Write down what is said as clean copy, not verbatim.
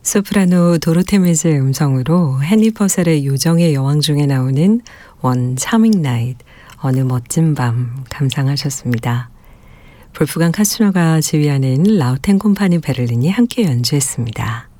소프라노 도로테 밀즈의 음성으로 헨리 퍼셀의 요정의 여왕 중에 나오는 원 차밍 나잇, 어느 멋진 밤 감상하셨습니다. 볼프강 카스너가 지휘하는 라우텐 콤파니 베를린이 함께 연주했습니다.